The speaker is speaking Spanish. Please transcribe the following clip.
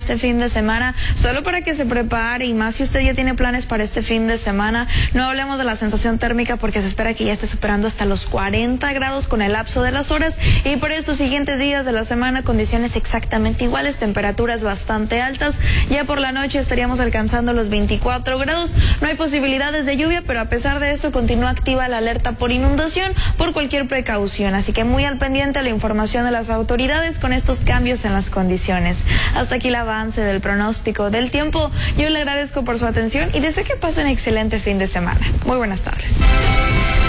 este fin de semana, solo para que se prepare, y más si usted ya tiene planes para este fin de semana. No hablemos de la sensación térmica porque se espera que ya esté superando hasta los 40 grados con el lapso de las horas, y para estos siguientes días de la semana condiciones exactamente iguales, temperaturas bastante altas. Ya por la noche estaríamos alcanzando los 24 grados. No hay posibilidades de lluvia, pero a pesar de esto continúa activa la alerta por inundación por cualquier precaución, así que muy al pendiente a la información de las autoridades con estos cambios en las condiciones. Hasta aquí el avance del pronóstico del tiempo. Yo le agradezco por su atención y deseo que pase un excelente fin de semana. Muy buenas tardes.